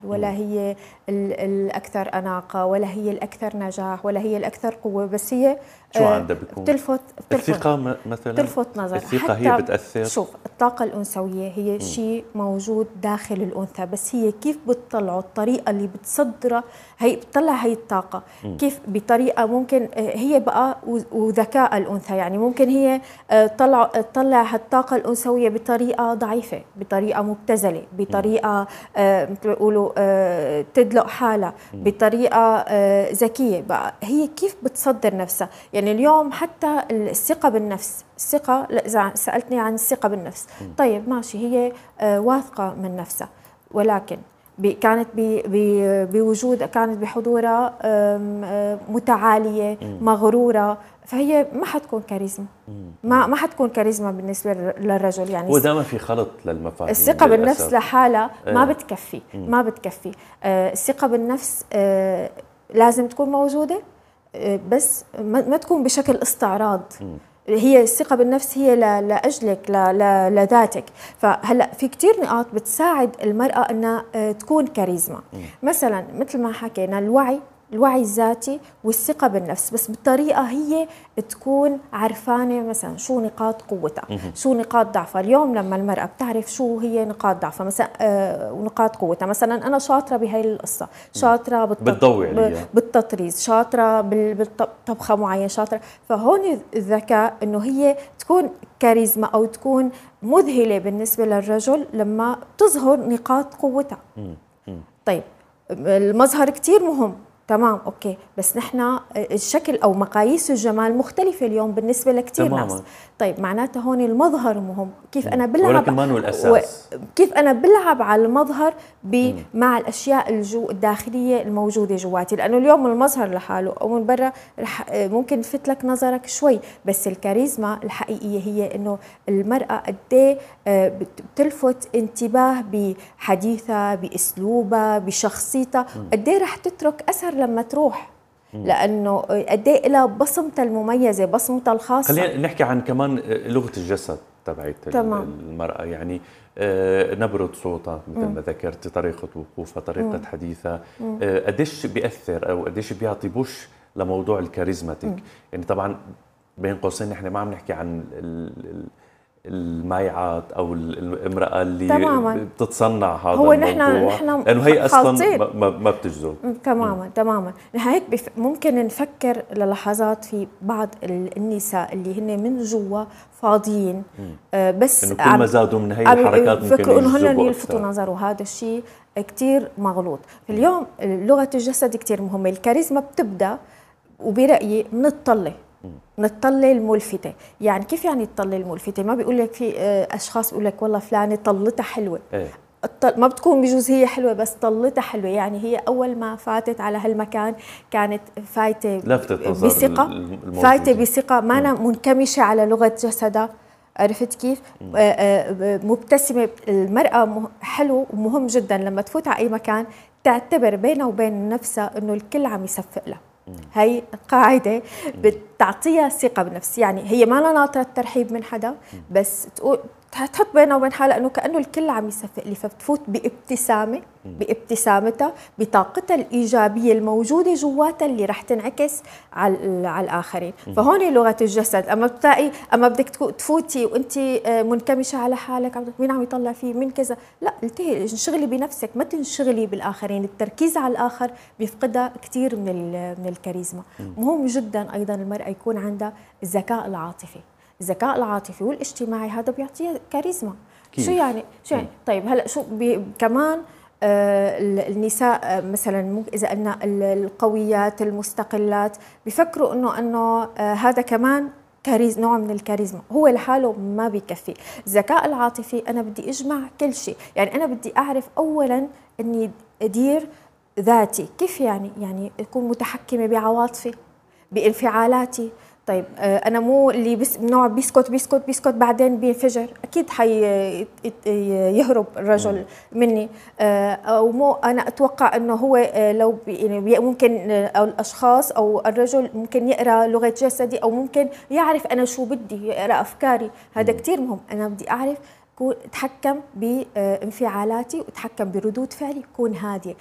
ولا هي الأكثر أناقة، ولا هي الأكثر نجاح، ولا هي الأكثر قوة، بس هي شو عندها بيكون؟ بتلفت الثقة مثلا، بتلفت نظر. الثقة هي بتأثر. شوف، الطاقة الأنثوية هي شيء موجود داخل الأنثى، بس هي كيف بتطلعه، الطريقة اللي بتصدرها هي بتطلع هي الطاقة كيف، بطريقة ممكن هي بقى وذكاء الأنثى، يعني ممكن هي تطلع هالطاقة الأنثوية بطريقة ضعيفة، بطريقة مبتذلة، بطريقة بيقولوا تدلق حالها، بطريقة ذكية. بقى هي كيف بتصدر نفسها. يعني اليوم حتى الثقة بالنفس، الثقة، إذا سألتني عن الثقة بالنفس، طيب ماشي، هي واثقة من نفسها، ولكن كانت بوجود، كانت بحضورها متعالية، مغرورة، فهي ما حتكون كاريزما، ما حتكون كاريزما بالنسبة للرجل. يعني هو دائما في خلط للمفاهيم. الثقة بالنفس لحالها ما بتكفي، ما بتكفي. الثقة بالنفس لازم تكون موجودة، بس ما تكون بشكل استعراض. هي الثقة بالنفس هي لأجلك، لذاتك. فهلا في كتير نقاط بتساعد المرأة أنها تكون كاريزما. مثلا مثل ما حكينا، الوعي الذاتي والثقة بالنفس، بس بطريقة هي تكون عرفانة مثلا شو نقاط قوتها، شو نقاط ضعفها. اليوم لما المرأة بتعرف شو هي نقاط ضعفها مثلا ونقاط قوتها، مثلا أنا شاطرة بهاي القصة، شاطرة بالتطريز، شاطرة بالطبخة معين، شاطرة، فهون الذكاء إنه هي تكون كاريزما أو تكون مذهلة بالنسبة للرجل لما تظهر نقاط قوتها. طيب المظهر كتير مهم، تمام، اوكي، بس نحن الشكل او مقاييس الجمال مختلفه اليوم بالنسبه لكثير ناس. طيب معناته هون المظهر مهم، كيف انا بلعب، ولكن ما هو الاساس، كيف انا بلعب على المظهر مع الاشياء الداخليه الموجوده جواتي. لانه اليوم المظهر لحاله او من برا ممكن يلفت لك نظرك شوي، بس الكاريزما الحقيقيه هي انه المراه قد ايه بتلفت انتباه بحديثها، باسلوبها، بشخصيتها، قد ايه رح تترك اثر لما تروح، لانه قد ايه لها بصمتها المميزه، بصمتها الخاصه. خلينا نحكي عن كمان لغه الجسد تبعت المراه، يعني نبره صوتها مثل ما ذكرتي، طريقه وقوفها، طريقه حديثها، قديش بياثر او قديش بيعطي بوش لموضوع الكاريزماتيك. يعني طبعا بين قوسين نحن ما عم نحكي عن المايعات او الامراه اللي تماماً بتتصنع هذا هو الموضوع، لانه هي اصلا ما بتجذب. تماما. هيك ممكن نفكر للحظات في بعض النساء اللي هن من جوا فاضيين، بس انه كل ما زادوا من هي الحركات ممكن انه هن يلفتوا نظر، وهذا الشيء كتير مغلوط. اليوم لغه الجسد كتير مهمه. الكاريزما بتبدا، وبرأيي من الطلة الملفتة. يعني كيف يعني الطلة الملفتة؟ ما بيقول لك في أشخاص بيقول لك والله فلانة طلتها حلوة. ما بتكون بجوز هي حلوة، بس طلتها حلوة، يعني هي أول ما فاتت على هالمكان كانت فايتة بثقة، فايتة بثقة، ما أنا منكمشة على لغة جسدها. عرفت كيف؟ مبتسمة. المرأة حلو ومهم جدا لما تفوت على أي مكان تعتبر بينها وبين نفسها إنه الكل عم يصفق لها. هي قاعدة بتعطيها ثقة بالنفس. يعني هي ما لها ناطرة الترحيب من حدا، بس تقول تحط بينها وبين حالها انه كأنه الكل عم يصفق لي، فبتفوت بابتسامتها، بطاقتها الإيجابية الموجودة جواتها اللي رح تنعكس على الآخرين. فهون لغة الجسد. اما بدك تفوتي وانت منكمشة على حالك، مين عم يطلع فيه، مين كذا، لا، انشغلي بنفسك، ما تنشغلي بالآخرين. التركيز على الآخر بيفقدها كثير من الكاريزما. مهم جدا ايضا المرأة يكون عندها الذكاء العاطفي. الذكاء العاطفي والاجتماعي هذا بيعطيها كاريزما. شو يعني طيب هلا شو كمان النساء مثلا اذا قلنا القويات المستقلات بيفكروا انه هذا كمان نوع من الكاريزما. هو لحاله ما بيكفي. الذكاء العاطفي انا بدي اجمع كل شيء. يعني انا بدي اعرف اولا اني ادير ذاتي. كيف يعني اكون متحكمه بعواطفي، بانفعالاتي. طيب انا مو اللي بس نوع بيسكت بعدين بينفجر، اكيد يهرب الرجل مني. او مو انا اتوقع انه هو لو يعني ممكن او الاشخاص او الرجل ممكن يقرا لغه جسدي، او ممكن يعرف انا شو بدي، يقرا افكاري. هذا كثير مهم. انا بدي اعرف اتحكم بانفعالاتي واتحكم بردود فعلي، كون هاديه.